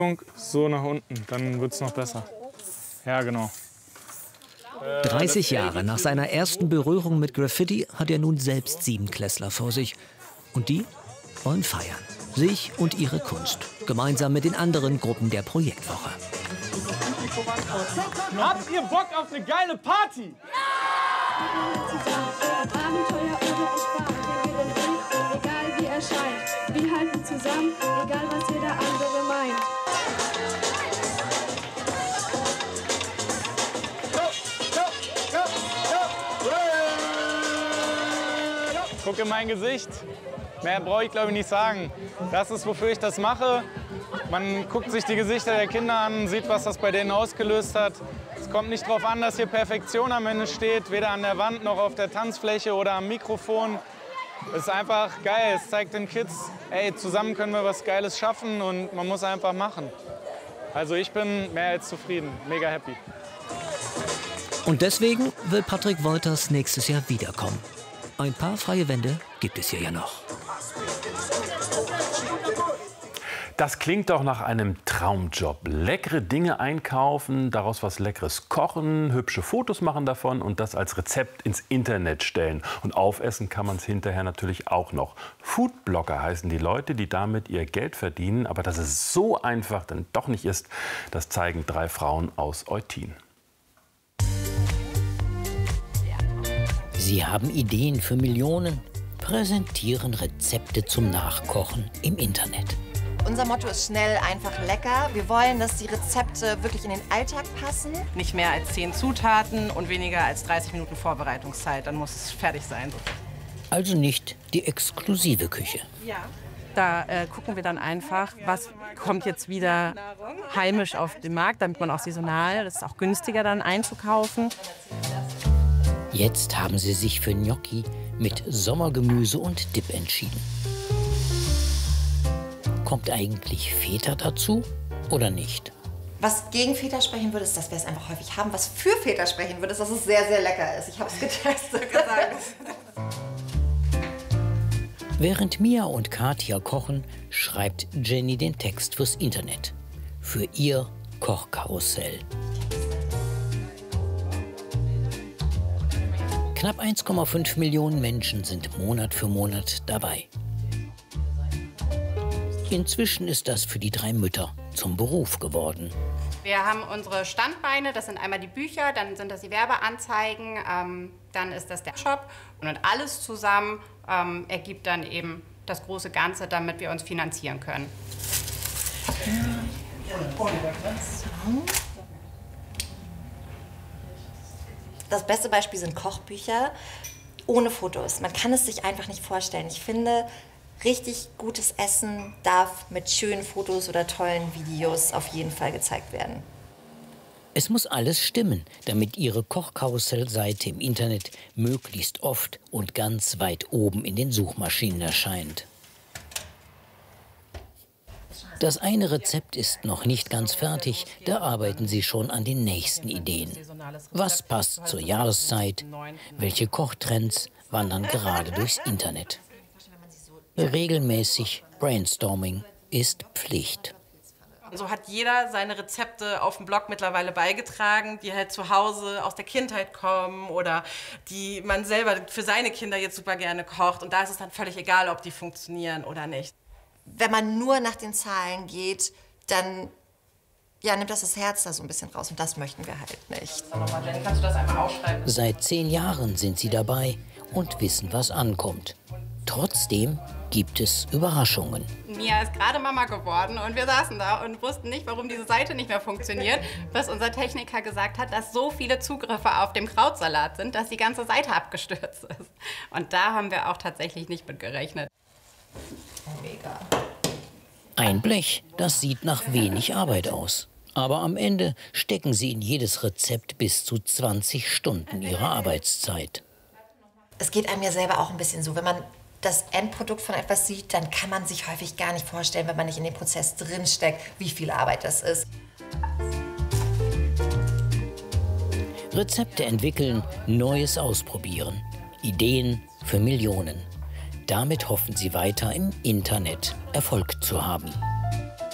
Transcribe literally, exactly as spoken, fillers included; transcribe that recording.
So nach unten, dann wird es noch besser. Ja, genau. dreißig Jahre nach seiner ersten Berührung mit Graffiti hat er nun selbst Siebenklässler vor sich. Und die wollen feiern. Sich und ihre Kunst. Gemeinsam mit den anderen Gruppen der Projektwoche. Habt ihr Bock auf eine geile Party? Egal wie er scheint, wir halten zusammen, egal was jeder andere meint. Guck in mein Gesicht. Mehr brauche ich, glaube ich, nicht sagen. Das ist, wofür ich das mache. Man guckt sich die Gesichter der Kinder an, sieht, was das bei denen ausgelöst hat. Es kommt nicht darauf an, dass hier Perfektion am Ende steht, weder an der Wand noch auf der Tanzfläche oder am Mikrofon. Es ist einfach geil. Es zeigt den Kids, ey, zusammen können wir was Geiles schaffen und man muss einfach machen. Also ich bin mehr als zufrieden, mega happy. Und deswegen will Patrick Wolters nächstes Jahr wiederkommen. Ein paar freie Wände gibt es hier ja noch. Das klingt doch nach einem Traumjob. Leckere Dinge einkaufen, daraus was Leckeres kochen, hübsche Fotos machen davon und das als Rezept ins Internet stellen. Und aufessen kann man es hinterher natürlich auch noch. Foodblogger heißen die Leute, die damit ihr Geld verdienen. Aber dass es so einfach dann doch nicht ist, das zeigen drei Frauen aus Eutin. Sie haben Ideen für Millionen, präsentieren Rezepte zum Nachkochen im Internet. Unser Motto ist schnell, einfach lecker. Wir wollen, dass die Rezepte wirklich in den Alltag passen. Nicht mehr als zehn Zutaten und weniger als dreißig Minuten Vorbereitungszeit. Dann muss es fertig sein. Also nicht die exklusive Küche. Ja. Da äh, gucken wir dann einfach, was kommt jetzt wieder heimisch auf den Markt, damit man auch saisonal, das ist auch günstiger dann einzukaufen. Jetzt haben sie sich für Gnocchi mit Sommergemüse und Dip entschieden. Kommt eigentlich Feta dazu oder nicht? Was gegen Feta sprechen würde, ist, dass wir es einfach häufig haben. Was für Feta sprechen würde, ist, dass es sehr, sehr lecker ist. Ich habe es getestet. Während Mia und Katja kochen, schreibt Jenny den Text fürs Internet. Für ihr Kochkarussell. Knapp eins Komma fünf Millionen Menschen sind Monat für Monat dabei. Inzwischen ist das für die drei Mütter zum Beruf geworden. Wir haben unsere Standbeine, das sind einmal die Bücher, dann sind das die Werbeanzeigen, ähm, dann ist das der Shop. Und alles zusammen ähm, ergibt dann eben das große Ganze, damit wir uns finanzieren können. Das beste Beispiel sind Kochbücher ohne Fotos. Man kann es sich einfach nicht vorstellen. Ich finde, richtig gutes Essen darf mit schönen Fotos oder tollen Videos auf jeden Fall gezeigt werden. Es muss alles stimmen, damit Ihre Kochkarussellseite im Internet möglichst oft und ganz weit oben in den Suchmaschinen erscheint. Das eine Rezept ist noch nicht ganz fertig, da arbeiten Sie schon an den nächsten Ideen. Was passt zur Jahreszeit? Welche Kochtrends wandern gerade durchs Internet? Regelmäßig Brainstorming ist Pflicht. So hat jeder seine Rezepte auf dem Blog mittlerweile beigetragen, die halt zu Hause aus der Kindheit kommen oder die man selber für seine Kinder jetzt super gerne kocht. Und da ist es dann völlig egal, ob die funktionieren oder nicht. Wenn man nur nach den Zahlen geht, dann ja, nimmt das das Herz da so ein bisschen raus. Und das möchten wir halt nicht. Jenny, kannst du das einmal aufschreiben? Seit zehn Jahren sind sie dabei und wissen, was ankommt. Trotzdem gibt es Überraschungen. Mia ist gerade Mama geworden und wir saßen da und wussten nicht, warum diese Seite nicht mehr funktioniert, bis unser Techniker gesagt hat, dass so viele Zugriffe auf dem Krautsalat sind, dass die ganze Seite abgestürzt ist. Und da haben wir auch tatsächlich nicht mit gerechnet. Mega. Ein Blech, das sieht nach wenig Arbeit aus. Aber am Ende stecken sie in jedes Rezept bis zu zwanzig Stunden ihrer Arbeitszeit. Es geht einem ja selber auch ein bisschen so, wenn man das Endprodukt von etwas sieht, dann kann man sich häufig gar nicht vorstellen, wenn man nicht in dem Prozess drinsteckt, wie viel Arbeit das ist. Rezepte entwickeln, Neues ausprobieren. Ideen für Millionen. Damit hoffen sie weiter im Internet Erfolg zu haben.